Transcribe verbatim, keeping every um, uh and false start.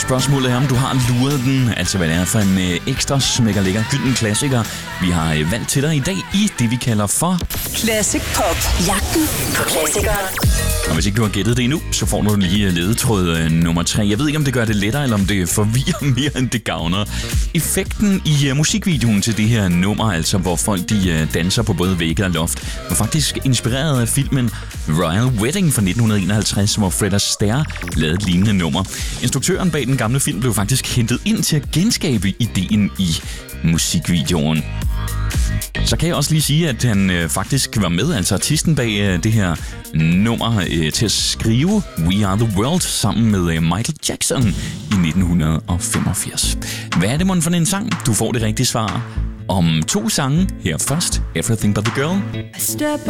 Spørgsmålet er, om du har luret den, altså hvad det er for en øh, ekstra smækker lækker gylden klassiker, vi har øh, valgt til dig i dag i det, vi kalder for Classic Pop. Jagten på klassikere. Og hvis ikke du har gættet det endnu, så får du lige ledetråd øh, nummer tre. Jeg ved ikke, om det gør det lettere, eller om det forvirrer mere, end det gavner. Effekten i uh, musikvideoen til det her nummer, altså hvor folk de uh, danser på både vægge og loft, var faktisk inspireret af filmen Royal Wedding fra nitten enoghalvtreds, hvor Fred Astaire lavede et lignende nummer. Instruktøren bag den gamle film blev faktisk hentet ind til at genskabe ideen i musikvideoen. Så kan jeg også lige sige, at han øh, faktisk var med, altså artisten bag øh, det her nummer, øh, til at skrive We Are The World sammen med øh, Michael Jackson i nitten femogfirs. Hvad er det mon for en sang? Du får det rigtige svar om to sange. Her først, Everything But The Girl.